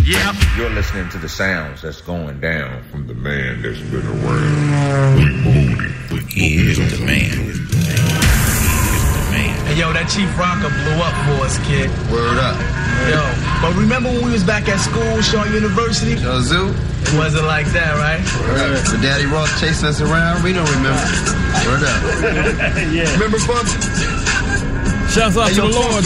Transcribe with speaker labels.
Speaker 1: Yeah.
Speaker 2: You're listening to the sounds that's going down from the man that's been around.
Speaker 3: He is the man.
Speaker 1: Hey, yo, that Chief Rocker blew up for us, kid.
Speaker 4: Word up.
Speaker 1: Yo, but remember when we was back at school, Shaw University?
Speaker 4: Zoo?
Speaker 1: It wasn't like that, right?
Speaker 4: Word up. When Daddy Ross chasing us around, we don't remember. Word up.
Speaker 1: Yeah. Remember, Bubs?
Speaker 5: Shouts out to the Lord,